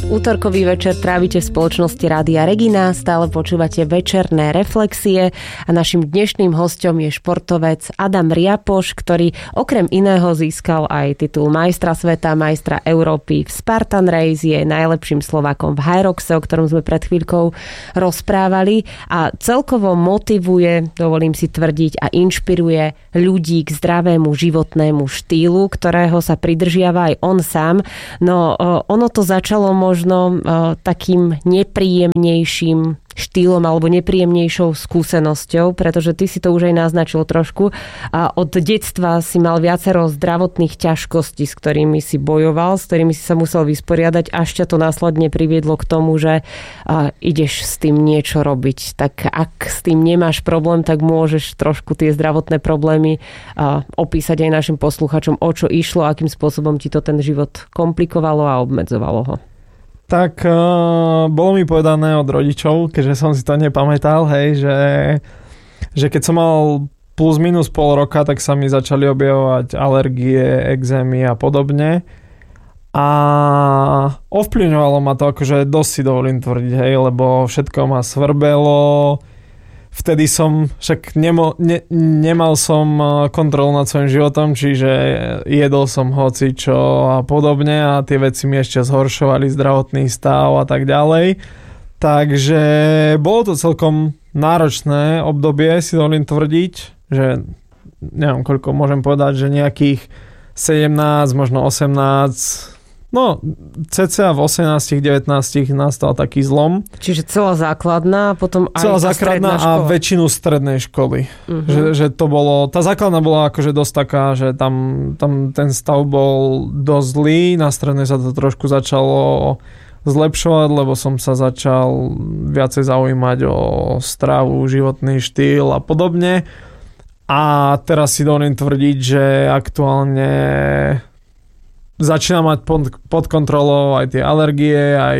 Útorkový večer trávite v spoločnosti Rádia Regina, stále počúvate večerné reflexie a našim dnešným hosťom je športovec Adam Riapoš, ktorý okrem iného získal aj titul majstra sveta, majstra Európy v Spartan Race, je najlepším Slovákom v Hyroxe, o ktorom sme pred chvíľkou rozprávali a celkovo motivuje, dovolím si tvrdiť, a inšpiruje ľudí k zdravému životnému štýlu, ktorého sa pridržiava aj on sám. No ono to začalo možno takým nepríjemnejším štýlom alebo nepríjemnejšou skúsenosťou, pretože ty si to už aj naznačil trošku. A od detstva si mal viacero zdravotných ťažkostí, s ktorými si bojoval, s ktorými si sa musel vysporiadať, až ťa to následne priviedlo k tomu, že ideš s tým niečo robiť. Tak ak s tým nemáš problém, tak môžeš trošku tie zdravotné problémy opísať aj našim posluchačom, o čo išlo, akým spôsobom ti to ten život komplikovalo a obmedzovalo ho. Tak bolo mi povedané od rodičov, keďže som si to nepamätal, hej, že keď som mal plus minus pol roka, tak sa mi začali objavovať alergie, ekzémy a podobne. A ovplyvňovalo ma to, akože dosť si dovolím tvrdiť, hej, lebo všetko ma svrbelo. Vtedy som však nemal som kontrolu nad svojím životom, čiže jedol som hocičo a podobne a tie veci mi ešte zhoršovali zdravotný stav a tak ďalej. Takže bolo to celkom náročné obdobie, si dovolím tvrdiť, že neviem koľko môžem povedať, že nejakých 17, možno 18. No, cca v 18-19 nastal taký zlom. Čiže celá základná, potom aj celá základná a väčšinu strednej školy. Že to bolo, tá základná bola akože dosť taká, že tam ten stav bol dosť zlý, na strednej sa to trošku začalo zlepšovať, lebo som sa začal viacej zaujímať o stravu, životný štýl a podobne. A teraz si dovolím tvrdiť, že aktuálne začínam mať pod kontrolou aj tie alergie, aj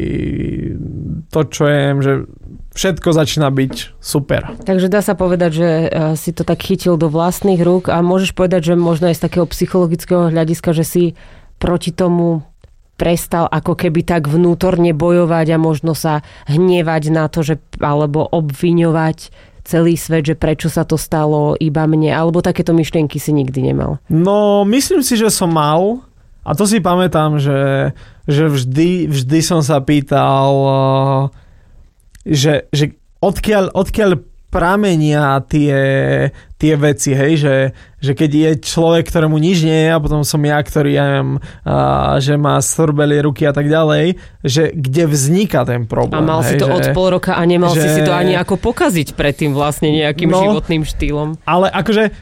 to, čo jem, že všetko začína byť super. Takže dá sa povedať, že si to tak chytil do vlastných rúk a môžeš povedať, že možno aj z takého psychologického hľadiska, že si proti tomu prestal ako keby tak vnútorne bojovať a možno sa hnevať na to, že, alebo obviňovať celý svet, že prečo sa to stalo iba mne, alebo takéto myšlienky si nikdy nemal? No, myslím si, že som mal. A to si pamätám, že vždy som sa pýtal, že odkiaľ pramenia tie veci, hej, že keď je človek, ktorému nič nie je a potom som ja, ktorý že má svrbelie ruky a tak ďalej, že kde vzniká ten problém. A mal si to od pol roka a nemal si to ani ako pokaziť predtým vlastne nejakým životným štýlom. Ale akože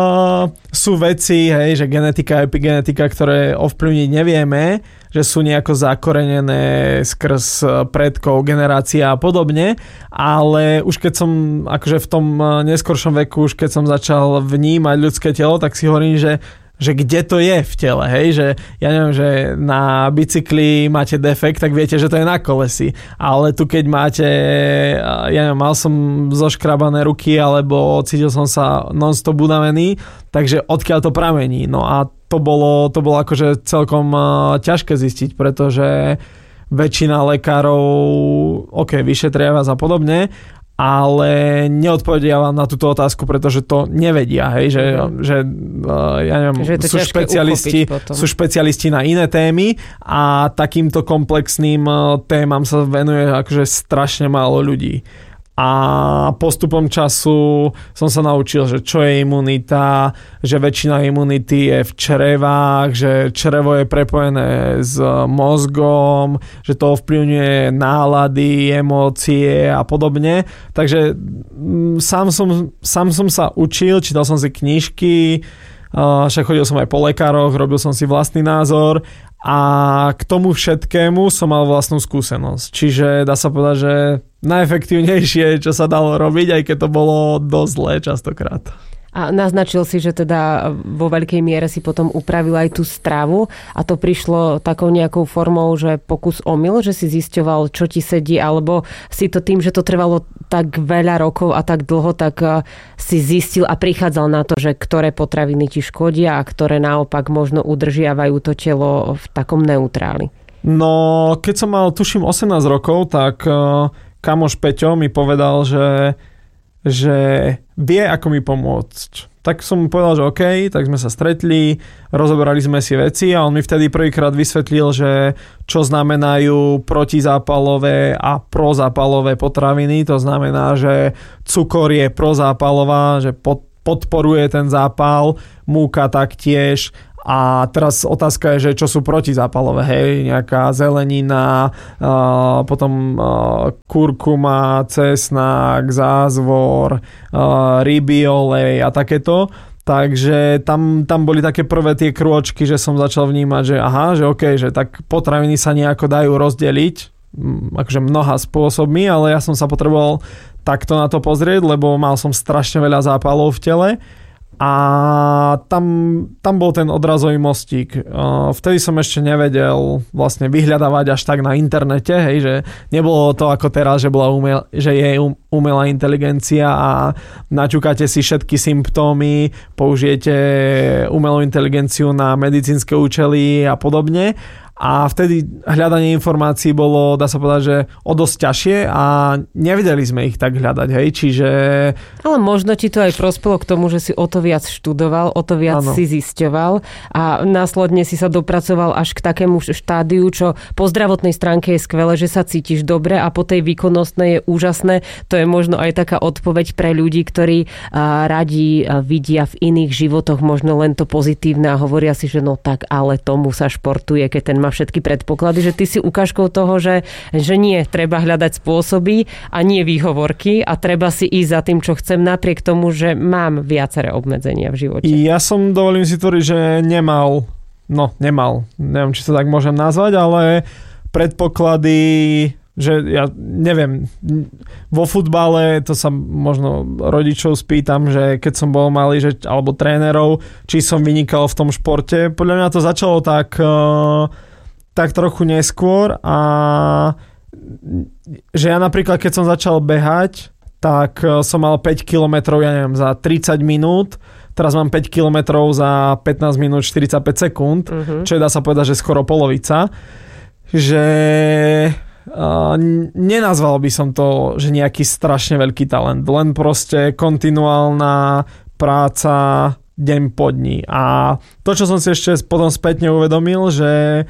sú veci, hej, že genetika, epigenetika, ktoré ovplyvniť nevieme, že sú nejako zakorenené skrz predkov, generácia a podobne, ale už keď som akože v tom neskoršom veku, už keď som začal vnímať ľudské telo, tak si hovorím, že kde to je v tele, hej, že ja neviem, že na bicykli máte defekt, tak viete, že to je na kolesi, ale tu keď máte, ja neviem, mal som zoškrabané ruky, alebo cítil som sa non-stop unavený, takže odkiaľ to pramení, no a to bolo akože celkom ťažké zistiť, pretože väčšina lekárov vyšetria vás a podobne, ale neodpovedia vám na túto otázku, pretože to nevedia, hej, že ja neviem, že sú špecialisti na iné témy a takýmto komplexným témam sa venuje akože strašne málo ľudí. A postupom času som sa naučil, že čo je imunita, že väčšina imunity je v črevách, že črevo je prepojené s mozgom, že to ovplyvňuje nálady, emócie a podobne. Takže sám som sa učil, čítal som si knižky, však chodil som aj po lekároch, robil som si vlastný názor a k tomu všetkému som mal vlastnú skúsenosť. Čiže dá sa povedať, že najefektívnejšie, čo sa dalo robiť, aj keď to bolo dosť zlé častokrát. A naznačil si, že teda vo veľkej miere si potom upravil aj tú stravu a to prišlo takou nejakou formou, že pokus omyl, že si zisťoval, čo ti sedí, alebo si to tým, že to trvalo tak veľa rokov a tak dlho, tak si zistil a prichádzal na to, že ktoré potraviny ti škodia a ktoré naopak možno udržiavajú to telo v takom neutráli. No, keď som mal, tuším, 18 rokov, tak kamoš Peťo mi povedal, že vie, ako mi pomôcť. Tak som mu povedal, že OK, tak sme sa stretli, rozoberali sme si veci a on mi vtedy prvýkrát vysvetlil, že čo znamenajú protizápalové a prozápalové potraviny. To znamená, že cukor je prozápalová, že podporuje ten zápal, múka taktiež. A teraz otázka je, že čo sú protizápalové, hej, nejaká zelenina, potom kurkuma, cesnak, zázvor, rybí olej a takéto. Takže tam boli také prvé tie krôčky, že som začal vnímať, že aha, že OK, že tak potraviny sa nejako dajú rozdeliť, akože mnoha spôsobmi, ale ja som sa potreboval takto na to pozrieť, lebo mal som strašne veľa zápalov v tele. A tam bol ten odrazový mostík. Vtedy som ešte nevedel vlastne vyhľadávať až tak na internete, hej, že nebolo to ako teraz, že je umelá inteligencia a naťukáte si všetky symptómy, použijete umelú inteligenciu na medicínske účely a podobne. A vtedy hľadanie informácií bolo, dá sa povedať, že o dosť ťažšie a nevedeli sme ich tak hľadať, hej, čiže... Ale možno ti to aj prospelo k tomu, že si o to viac študoval, o to viac si zisťoval a následne si sa dopracoval až k takému štádiu, čo po zdravotnej stránke je skvelé, že sa cítiš dobre a po tej výkonnostnej je úžasné. To je možno aj taká odpoveď pre ľudí, ktorí radi vidia v iných životoch možno len to pozitívne a hovoria si, že no tak, ale tomu sa športuje, keď ten má všetky predpoklady, že ty si ukážkou toho, že nie, treba hľadať spôsoby a nie výhovorky a treba si ísť za tým, čo chcem, napriek tomu, že mám viaceré obmedzenia v živote. Ja som, dovolím si tvrdiť, že nemal, neviem, či to tak môžem nazvať, ale predpoklady, že ja neviem, vo futbale, to sa možno rodičov spýtam, že keď som bol malý, alebo trénerov, či som vynikal v tom športe. Podľa mňa to začalo tak trochu neskôr a že ja napríklad, keď som začal behať, tak som mal 5 kilometrov, ja neviem, za 30 minút, teraz mám 5 kilometrov za 15 minút 45 sekúnd, čo je, dá sa povedať, že skoro polovica, že nenazval by som to, že nejaký strašne veľký talent, len proste kontinuálna práca deň po dni. A to, čo som si ešte potom spätne uvedomil, že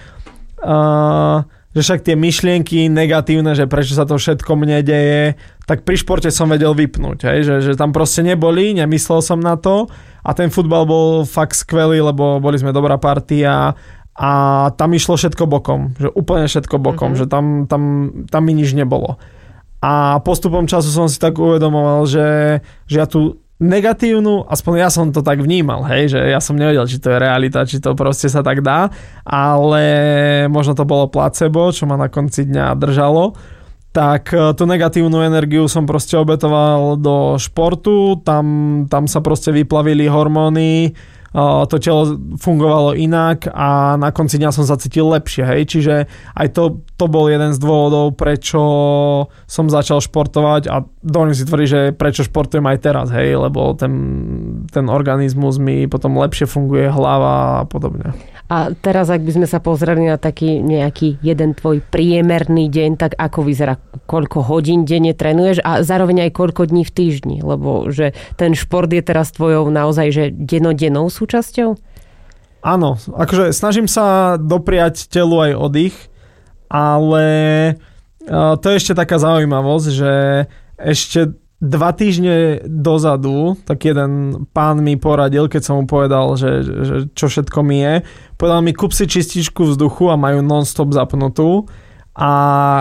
však tie myšlienky negatívne, že prečo sa to všetko mne deje, tak pri športe som vedel vypnúť, hej? Že tam proste neboli, nemyslel som na to a ten futbal bol fakt skvelý, lebo boli sme dobrá partia a tam išlo všetko bokom, že úplne všetko bokom, že tam mi nič nebolo. A postupom času som si tak uvedomoval, že ja tu negatívnu, aspoň ja som to tak vnímal, hej, že ja som nevedel, či to je realita, či to proste sa tak dá, ale možno to bolo placebo, čo ma na konci dňa držalo, tak tú negatívnu energiu som proste obetoval do športu, tam sa proste vyplavili hormóny, to telo fungovalo inak a na konci dňa som sa cítil lepšie, hej, čiže aj to bol jeden z dôvodov, prečo som začal športovať a dovolím si tvrdiť, že prečo športujem aj teraz, hej, lebo ten organizmus mi potom lepšie funguje, hlava a podobne. A teraz, ak by sme sa pozreli na taký nejaký jeden tvoj priemerný deň, tak ako vyzerá, koľko hodín denne trénuješ a zároveň aj koľko dní v týždni, lebo že ten šport je teraz tvojou naozaj že dennodennou súčasťou? Áno, akože snažím sa dopriať telu aj oddych, ale to je ešte taká zaujímavosť, že ešte 2 týždne dozadu, tak jeden pán mi poradil, keď som mu povedal, že čo všetko mi je. Povedal mi, kúp si čističku vzduchu a majú non-stop zapnutú. A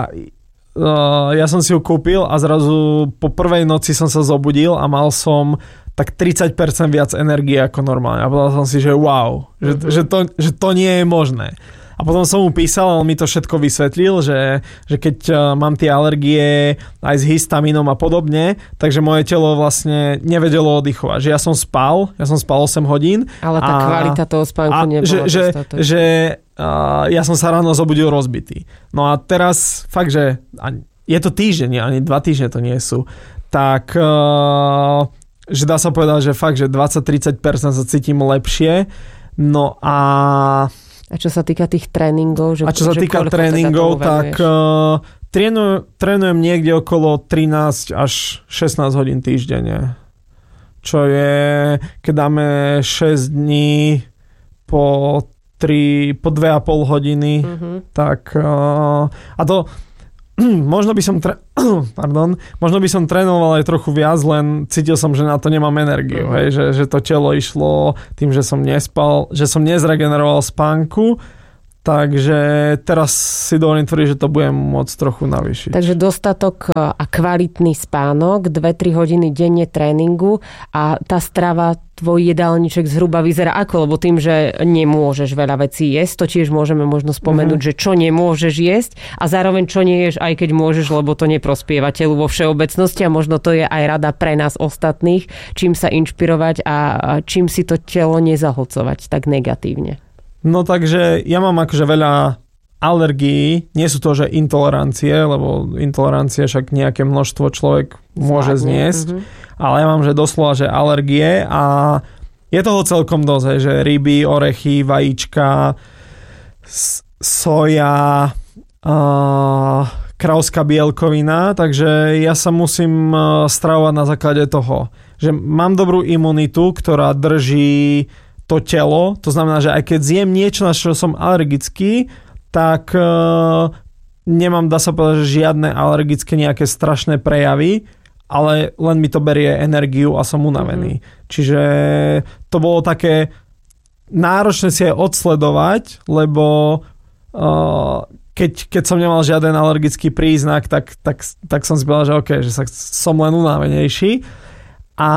ja som si ju kúpil a zrazu po prvej noci som sa zobudil a mal som tak 30% viac energie ako normálne. A povedal som si, že wow, že to nie je možné. A potom som mu písal a on mi to všetko vysvetlil, že keď mám tie alergie aj s histamínom a podobne, takže moje telo vlastne nevedelo oddychovať. Že ja som spal 8 hodín. Ale tá kvalita toho spánku nebola dostatočná. Ja som sa ráno zobudil rozbitý. No a teraz fakt, že je to týždeň, ani 2 týždne to nie sú, tak že dá sa povedať, že fakt, že 20-30% sa cítim lepšie. No a A čo sa týka tých tréningov? A čo sa týka tréningov, tak trénujem niekde okolo 13 až 16 hodín týždenne. Čo je, keď dáme 6 dní po 2,5 hodiny, tak a to možno by som trénoval aj trochu viac, len cítil som, že na to nemám energiu, hej, že to telo išlo tým, že som nespal, že som nezregeneroval spánku, takže teraz si dovolím tvrdiť, že to budem môcť trochu navýšiť. Takže dostatok a kvalitný spánok, 2-3 hodiny denne tréningu a tá strava, tvoj jedálniček zhruba vyzerá ako? Lebo tým, že nemôžeš veľa vecí jesť, to tiež môžeme možno spomenúť, že čo nemôžeš jesť a zároveň čo neješ, aj keď môžeš, lebo to neprospieva telu vo všeobecnosti a možno to je aj rada pre nás ostatných, čím sa inšpirovať a čím si to telo nezahlcovať tak negatívne. No takže ja mám akože veľa alergií, nie sú to, že intolerancie, lebo intolerancie však nejaké množstvo človek môže zniesť, ale ja mám, že doslova, že alergie a je toho celkom dosť, že ryby, orechy, vajíčka, soja, krávská bielkovina, takže ja sa musím stravovať na základe toho, že mám dobrú imunitu, ktorá drží to telo, to znamená, že aj keď zjem niečo, na čo som alergický, tak nemám, dá sa povedať, že žiadne alergické nejaké strašné prejavy, ale len mi to berie energiu a som unavený. Čiže to bolo také náročné si aj odsledovať, lebo keď som nemal žiaden alergický príznak, tak som si povedal, že OK, že som len unavenejší. A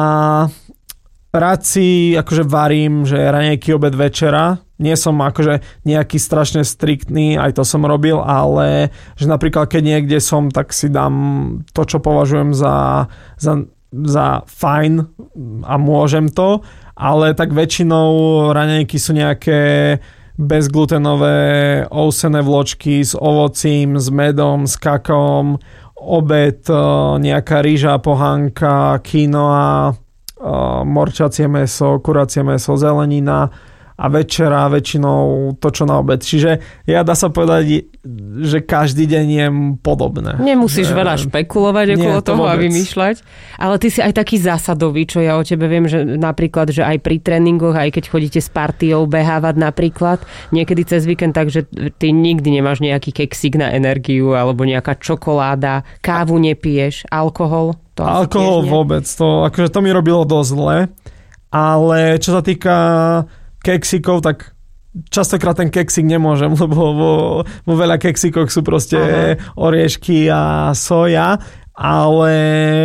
rád si akože varím, že raňajky, obed, večera. Nie som akože nejaký strašne striktný, aj to som robil, ale že napríklad keď niekde som, tak si dám to, čo považujem za fajn a môžem to, ale tak väčšinou raňajky sú nejaké bezglutenové ovsené vločky s ovocím, s medom, s kakaom, obed, nejaká rýža, pohánka, quinoa, morčacie mäso, kuracie mäso, zelenina a večera väčšinou to, čo na obed. Čiže ja dá sa povedať, že každý deň jem podobné. Nemusíš veľa špekulovať okolo toho a vymýšľať, ale ty si aj taký zásadový, čo ja o tebe viem, že napríklad, že aj pri tréningoch, aj keď chodíte s partiou behávať napríklad, niekedy cez víkend, takže ty nikdy nemáš nejaký keksík na energiu alebo nejaká čokoláda, kávu nepiješ, alkohol? Alkohol vôbec, akože to mi robilo dosť zle, ale čo sa týka keksikov, tak častokrát ten keksik nemôžem, lebo vo veľa keksikoch sú proste oriešky a soja, ale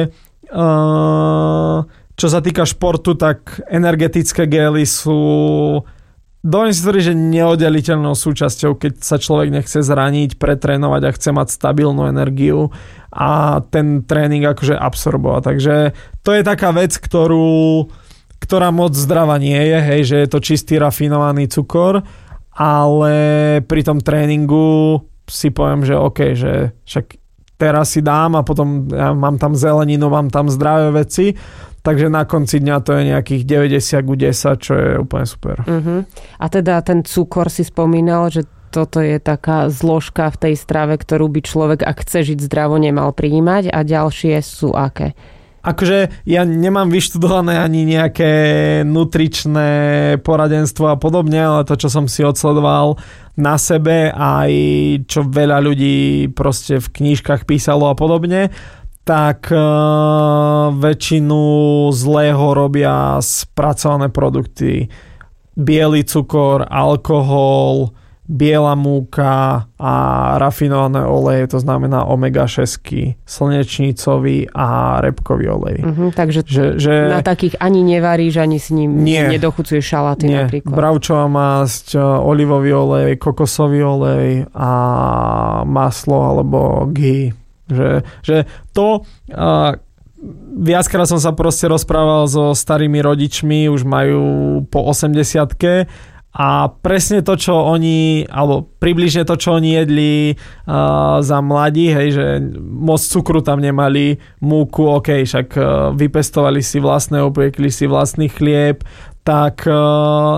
čo sa týka športu, tak energetické gély sú dovolím si tvrdiť, že neoddeliteľnou súčasťou, keď sa človek nechce zraniť, pretrénovať a chce mať stabilnú energiu a ten tréning akože absorbovať. Takže to je taká vec, ktorá moc zdravá nie je, hej, že je to čistý rafinovaný cukor, ale pri tom tréningu si poviem, že OK, že však teraz si dám a potom ja mám tam zeleninu, mám tam zdravé veci, takže na konci dňa to je nejakých 90/10, čo je úplne super. A teda ten cukor si spomínal, že toto je taká zložka v tej strave, ktorú by človek, ak chce žiť zdravo, nemal prijímať a ďalšie sú aké? Akože ja nemám vyštudované ani nejaké nutričné poradenstvo a podobne, ale to, čo som si odsledoval na sebe, aj čo veľa ľudí proste v knížkach písalo a podobne, tak väčšinu zlého robia spracované produkty. Biely cukor, alkohol, biela múka a rafinované oleje, to znamená omega-6, slnečnicový a repkový olej. Takže že na takých ani nevaríš, ani s ním nedochucuješ šalaty napríklad. Bravčová masť, olivový olej, kokosový olej a maslo alebo ghee. Že to viackrát som sa proste rozprával so starými rodičmi, už majú po 80-ke a presne to, čo oni, alebo približne to, čo oni jedli za mladí, hej, že moc cukru tam nemali, múku, ok, však vypestovali si vlastné, upiekli si vlastný chlieb, tak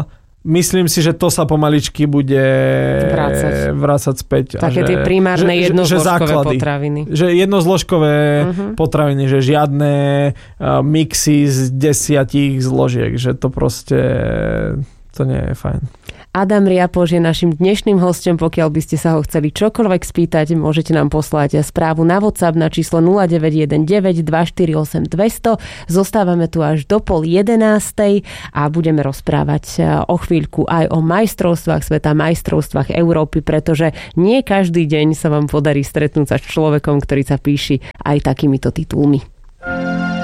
myslím si, že to sa pomaličky bude vrácať späť. Také tie primárne jednozložkové potraviny. Že jednozložkové potraviny, že žiadne mixy z 10 zložiek, že to proste to nie je fajn. Adam Riapoš je našim dnešným hosťom. Pokiaľ by ste sa ho chceli čokoľvek spýtať, môžete nám poslať správu na WhatsApp na číslo 0919 248 200. Zostávame tu až do 10:30 a budeme rozprávať o chvíľku aj o majstrovstvách sveta, majstrovstvách Európy, pretože nie každý deň sa vám podarí stretnúť sa s človekom, ktorý sa píši aj takýmito titulmi.